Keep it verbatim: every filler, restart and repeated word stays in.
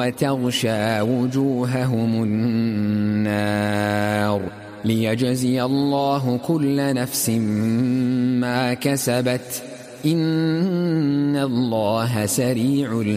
وتغشى وجوههم النار ليجزي الله كل نفس ما كسبت إن الله سريع